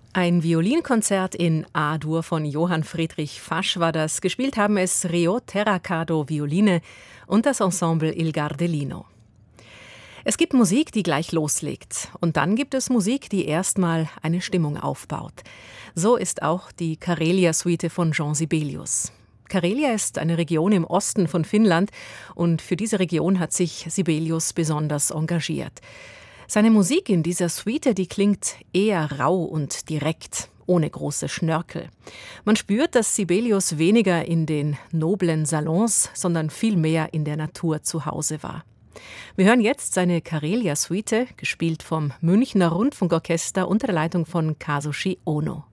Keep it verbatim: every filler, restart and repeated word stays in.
Ein Violinkonzert in A-Dur von Johann Friedrich Fasch war das. Gespielt haben es Rio Terracado Violine und das Ensemble Il Gardelino. Es gibt Musik, die gleich loslegt. Und dann gibt es Musik, die erstmal eine Stimmung aufbaut. So ist auch die Karelia-Suite von Jean Sibelius. Karelia ist eine Region im Osten von Finnland und für diese Region hat sich Sibelius besonders engagiert. Seine Musik in dieser Suite, die klingt eher rau und direkt, ohne große Schnörkel. Man spürt, dass Sibelius weniger in den noblen Salons, sondern vielmehr in der Natur zu Hause war. Wir hören jetzt seine Karelia-Suite, gespielt vom Münchner Rundfunkorchester unter der Leitung von Kazushi Ono.